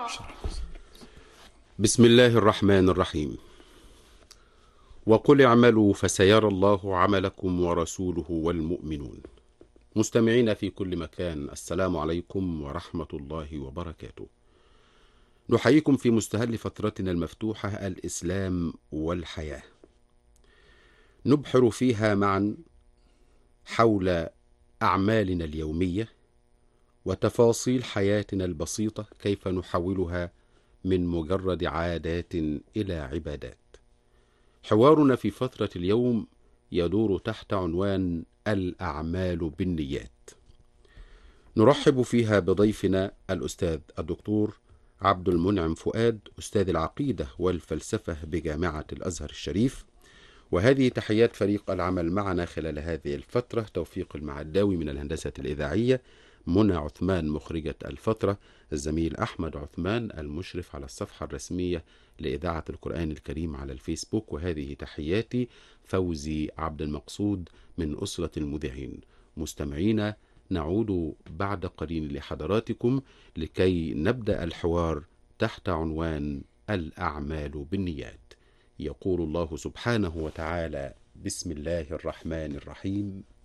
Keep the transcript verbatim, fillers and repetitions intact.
بسم الله الرحمن الرحيم. وقل اعملوا فسيرى الله عملكم ورسوله والمؤمنون. مستمعين في كل مكان، السلام عليكم ورحمة الله وبركاته. نحييكم في مستهل فترتنا المفتوحة الإسلام والحياة، نبحر فيها معا حول أعمالنا اليومية وتفاصيل حياتنا البسيطة، كيف نحولها من مجرد عادات إلى عبادات. حوارنا في فترة اليوم يدور تحت عنوان الأعمال بالنيات. نرحب فيها بضيفنا الأستاذ الدكتور عبد المنعم فؤاد، أستاذ العقيدة والفلسفة بجامعة الأزهر الشريف. وهذه تحيات فريق العمل معنا خلال هذه الفترة: توفيق المعداوي من الهندسة الإذاعية، منى عثمان مخرجة الفترة، الزميل أحمد عثمان المشرف على الصفحة الرسمية لإذاعة القرآن الكريم على الفيسبوك. وهذه تحياتي فوزي عبد المقصود من أسرة المذيعين. مستمعينا، نعود بعد قليل لحضراتكم لكي نبدأ الحوار تحت عنوان الأعمال بالنيات. يقول الله سبحانه وتعالى: بسم الله الرحمن الرحيم: